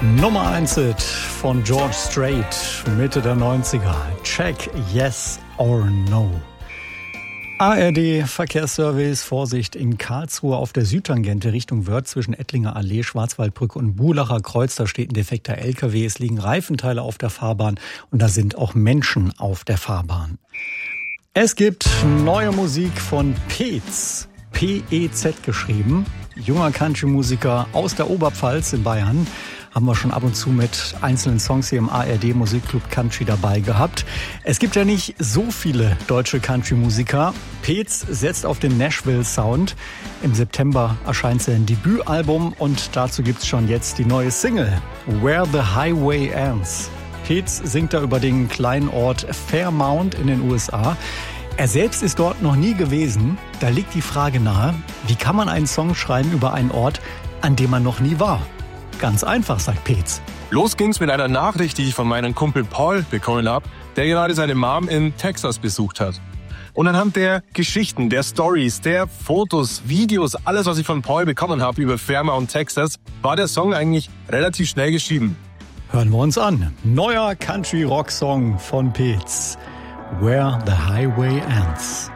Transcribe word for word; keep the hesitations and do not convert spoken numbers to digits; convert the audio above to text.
Nummer eins Hit von George Strait, Mitte der neunziger. Check Yes or No. A R D Verkehrsservice, Vorsicht in Karlsruhe auf der Südtangente Richtung Wörth zwischen Ettlinger Allee, Schwarzwaldbrücke und Bulacher Kreuz. Da steht ein defekter L K W, es liegen Reifenteile auf der Fahrbahn und da sind auch Menschen auf der Fahrbahn. Es gibt neue Musik von Peetz, P E Z geschrieben, junger Country-Musiker aus der Oberpfalz in Bayern. Haben wir schon ab und zu mit einzelnen Songs hier im A R D Musikclub Country dabei gehabt. Es gibt ja nicht so viele deutsche Country-Musiker. Peetz setzt auf den Nashville-Sound. Im September erscheint sein Debütalbum und dazu gibt's schon jetzt die neue Single Where the Highway Ends. Peetz singt da über den kleinen Ort Fairmount in den U S A. Er selbst ist dort noch nie gewesen. Da liegt die Frage nahe, wie kann man einen Song schreiben über einen Ort, an dem man noch nie war? Ganz einfach, sagt Peetz. Los ging's mit einer Nachricht, die ich von meinem Kumpel Paul bekommen habe, der gerade seine Mom in Texas besucht hat. Und anhand der Geschichten, der Stories, der Fotos, Videos, alles, was ich von Paul bekommen habe über Fairmount, Texas, war der Song eigentlich relativ schnell geschrieben. Hören wir uns an. Neuer Country-Rock-Song von Peetz. Where the Highway Ends.